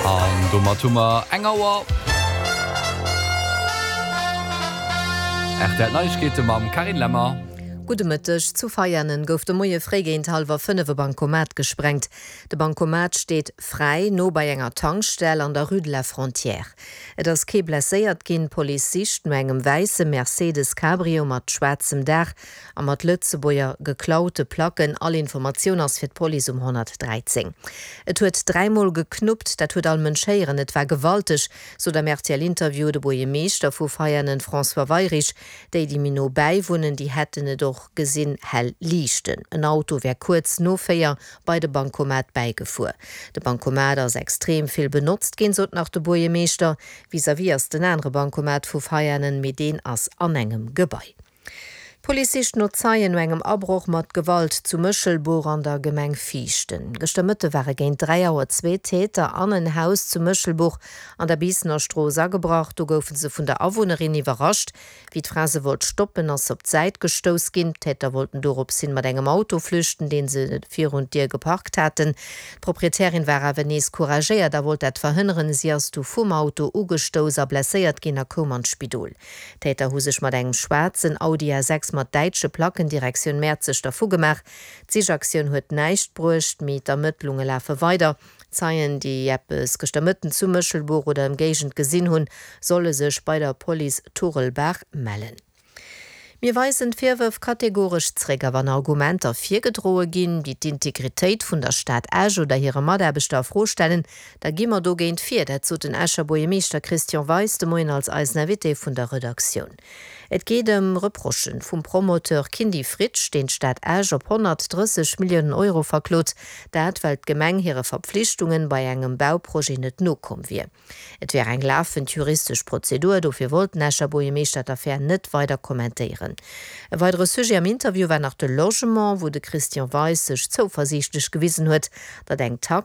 An Dommer engauer der Neuigkete mam Karin Lämmer. Gute Mittag, zu feiernen gouf de moie Freigeint halber 5 Bankomat gesprengt. De Bankomat steht frei no bei enger Tankstelle an der Rue de la Frontière. Et ass ke blesséiert ginn Polizist no engem weisse Mercedes Cabrio mat schwarzem Dach a mat Lützeboier geklaute Placken all Information ass fir d Poli 113. Et huet 3-mal geknuppt, dat huet all Mënscheieren, et war gewaltig, so der Mertial Interview de Boie Meester vu feiernen François Weyrich, déi die Mino beiwohnen, die hätten doch gesinn hell lichten. Ein Auto wär kurz no féier bei de Bankomat beigefuhr. De Bankomat ass extrem viel benutzt gin sot nach de Boie Meester, vis-à-vis den andere Bankomat vu feiernen mit den ass an engem Gebäi. Polizist no Zeien no engem Abbruch mat Gewalt zu Mëschelboer an der Gemeng Fichten. Gestemmete waren géint 3 Auer 2 Täter an ein Haus zu Mëschelbuch an der Biesener Stroos agebracht, do goufen se vun der Awohnerin iwwerrascht, wie d'Frase wollt stoppen ass op Zeit gestos gin. Täter wollten dorop sinn mat engem Auto flüchten, den se net vir und Dir geparkt hatten. Proprietärin war awer nees couragéiert, da wollt et verhënneren, sie ass du vum Auto ugestoser blesséiert gin a Kommand Spidol. Täter hu sech mat engem schwarzen Audi A6 mat deitsche Placken Direktion Märzech davor gemacht. Zichaktion huet neicht brucht mit Ermittlunge lafe weiter. Zeien die Jeppes gestammitten zu Mëschelbuch oder im Gegend gesinn hun, solle sech bei der Police Turelbach mellen. Mir weisen Vierwürf kategorisch zräger wann Argumenter 4 gedrohe ginn, die d'Integritéit vun der Stadt Asch oder hire Maderbeter vorstellen, da gimmer do géint 4, dat zu den Ascher Bojemeester Christian Weiß de Moin als Eisnerwitte vun der Redaktion. Et geht Reprochen vum Promoteur Kindi Fritsch, den Stadt Asch op 130 Millionen Euro verklot, dat weil Gemeng hire Verpflichtungen bei engem Bauprojekt net no kom wie. Et wär eng laufend juristisch Prozedur, dofir wollten Ascher Bojemeester d'Affaire net weiter kommentieren. Ein weiteres Sujet am Interview war nach dem Logement, wo de Christian Weiß sich zuversichtlich gewiesen huet, dat eng